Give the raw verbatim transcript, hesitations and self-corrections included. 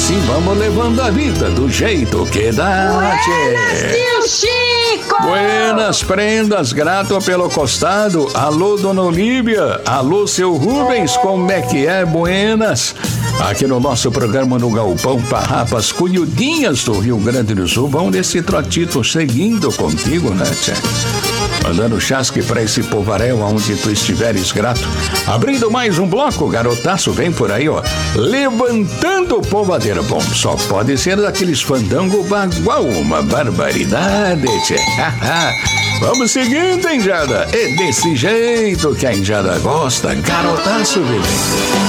assim vamos levando a vida do jeito que dá. Buenas, tio Chico! Buenas prendas, grato pelo costado. Alô, dona Olívia. Alô, seu Rubens, como é que é? Buenas. Aqui no nosso programa no Galpão Parrapas, Cunhudinhas do Rio Grande do Sul. Vamos nesse trotito seguindo contigo, né, tchê? Mandando chasque pra esse povaréu aonde tu estiveres grato. Abrindo mais um bloco, garotaço, vem por aí, ó. Levantando o povadeiro. Bom, só pode ser daqueles fandango bagual, uma barbaridade, tchê. Vamos seguindo, Injada. É desse jeito que a Injada gosta. Garotaço, bebê.